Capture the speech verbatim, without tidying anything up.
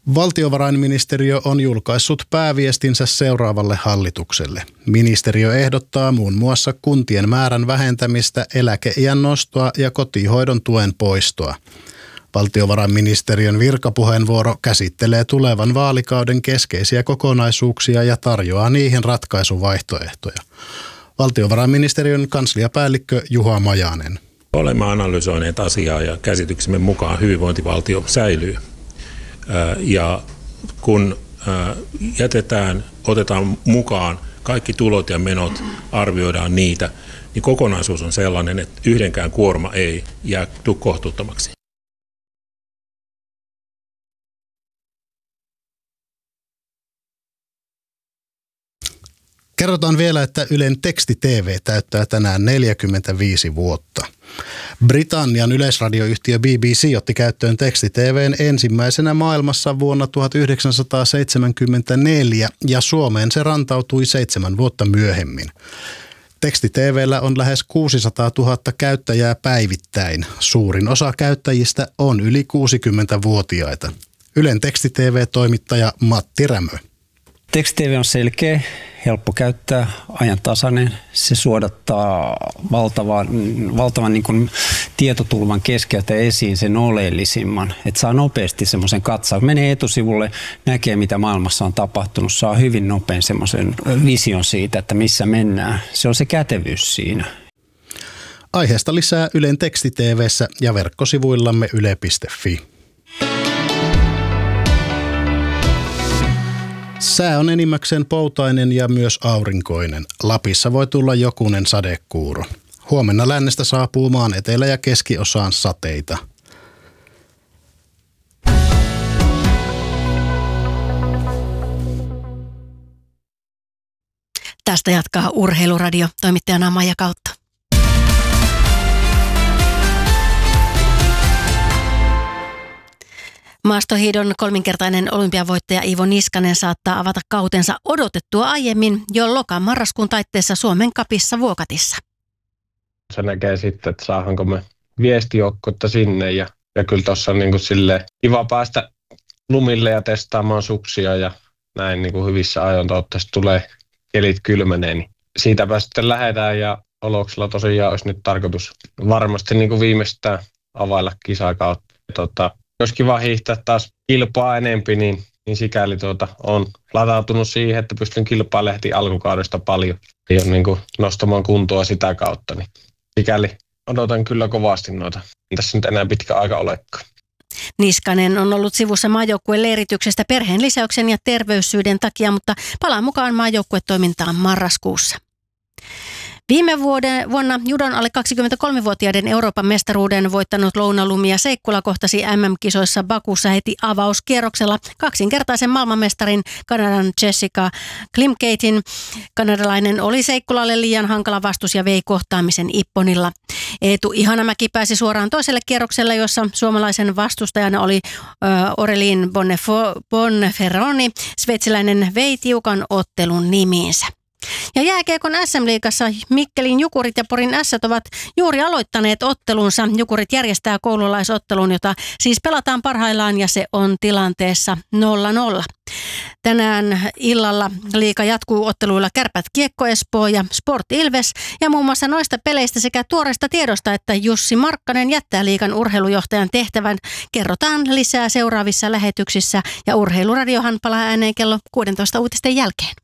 Valtiovarainministeriö on julkaissut pääviestinsä seuraavalle hallitukselle. Ministeriö ehdottaa muun muassa kuntien määrän vähentämistä, eläkeiän nostoa ja kotihoidon tuen poistoa. Valtiovarainministeriön virkapuheenvuoro käsittelee tulevan vaalikauden keskeisiä kokonaisuuksia ja tarjoaa niihin ratkaisuvaihtoehtoja. Valtiovarainministeriön kansliapäällikkö Juha Majanen. Olemme analysoineet asiaa ja käsityksemme mukaan hyvinvointivaltio säilyy. Ja kun jätetään, otetaan mukaan kaikki tulot ja menot, arvioidaan niitä, niin kokonaisuus on sellainen, että yhdenkään kuorma ei jää kohtuuttomaksi. Kerrotaan vielä, että Ylen Teksti-T V täyttää tänään neljäkymmentäviisi vuotta. Britannian yleisradioyhtiö B B C otti käyttöön Teksti-T V:n ensimmäisenä maailmassa vuonna tuhatyhdeksänsataaseitsemänkymmentäneljä ja Suomeen se rantautui seitsemän vuotta myöhemmin. Teksti-T V:llä on lähes kuusisataatuhatta käyttäjää päivittäin. Suurin osa käyttäjistä on yli kuusikymmentävuotiaita. Ylen Teksti-T V-toimittaja Matti Rämö. Teksti-T V on selkeä, helppo käyttää, ajantasainen. Se suodattaa valtavan, valtavan niin kuin tietotulvan keskeltä esiin sen oleellisimman. Että saa nopeasti semmoisen katsauksen. Menee etusivulle, näkee mitä maailmassa on tapahtunut. Saa hyvin nopein semmoisen vision siitä, että missä mennään. Se on se kätevyys siinä. Aiheesta lisää Ylen Teksti-T V:ssä ja verkkosivuillamme yle piste fi. Sää on enimmäkseen poutainen ja myös aurinkoinen. Lapissa voi tulla jokunen sadekuuro. Huomenna lännestä saapuu maan etelä- ja keskiosaan sateita. Tästä jatkaa Urheiluradio, toimittajana Maija Kautta. Maastohiidon kolminkertainen olympiavoittaja Iivo Niskanen saattaa avata kautensa odotettua aiemmin jo loka-marraskuun taitteessa Suomen Cupissa Vuokatissa. Se näkee sitten, että saahanko me viestijoukkoita sinne ja, ja kyllä tuossa on niin kuin silleen kiva päästä lumille ja testaamaan suksia ja näin niin kuin hyvissä ajoin. Toivottavasti tulee kelit kylmenee, niin siitäpä sitten lähdetään ja Oloksella tosiaan olisi nyt tarkoitus varmasti niin kuin viimeistään availla kisakautta. Tota, Jos kiva hiihtää taas kilpaa enempi, niin, niin sikäli tuota, on latautunut siihen, että pystyn kilpailemaan heti alkukaudesta paljon. Ei ole niin kuin nostamaan kuntoa sitä kautta, niin sikäli odotan kyllä kovasti noita. Tässä nyt enää pitkä aika olekaan. Niskanen on ollut sivussa maajoukkueen leirityksestä perheen lisäyksen ja terveyssyiden takia, mutta palaa mukaan maajoukkuetoimintaan marraskuussa. Viime vuoden, vuonna judon alle kaksikymmentäkolmevuotiaiden Euroopan mestaruuden voittanut Louna Lumia Seikkula kohtasi M M-kisoissa Bakussa heti avauskierroksella kaksinkertaisen maailmanmestarin Kanadan Jessica Klimkatin. Kanadalainen oli Seikkulalle liian hankala vastus ja vei kohtaamisen ipponilla. Eetu Ihanamäki pääsi suoraan toiselle kierrokselle, jossa suomalaisen vastustajana oli Aurelien Bonferroni. Sveitsiläinen vei tiukan ottelun nimiinsä. Ja jääkiekon S M-liigassa Mikkelin Jukurit ja Porin Ässät ovat juuri aloittaneet ottelunsa. Jukurit järjestää koululaisottelun, jota siis pelataan parhaillaan ja se on tilanteessa nolla nolla. Tänään illalla liiga jatkuu otteluilla Kärpät Kiekko Espoo ja Sport Ilves. Ja muun muassa noista peleistä sekä tuoreesta tiedosta, että Jussi Markkanen jättää liigan urheilujohtajan tehtävän, kerrotaan lisää seuraavissa lähetyksissä. Ja Urheiluradiohan palaa ääneen kello kuusitoista uutisten jälkeen.